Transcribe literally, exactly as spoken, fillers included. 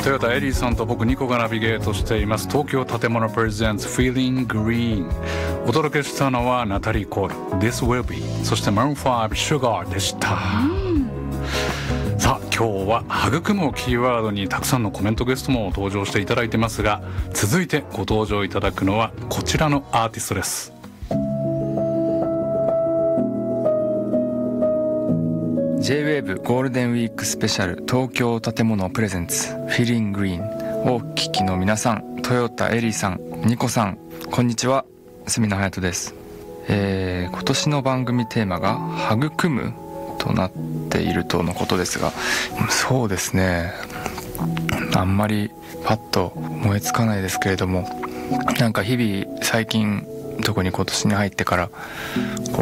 豊田エリーさんと僕ニコがナビゲートしています東京建物プレゼンツ Feeling Green。 お届けしたのはナタリー・コール This Will Be、 そして Maroon ファイブ Sugar でした。さあ今日は育むをキーワードにたくさんのコメントゲストも登場していただいてますが、続いてご登場いただくのはこちらのアーティストです。 ジェイウェーブ ゴールデンウィークスペシャル東京建物プレゼンツ Feeling Green をお聞きの皆さん、豊田エリーさん、ニコさん、こんにちは。住野隼人です。えー、今年の番組テーマが育むとなっているとのことですが、そうですね、あんまりパッと思いつかないですけれども、なんか日々最近特に今年に入ってからこ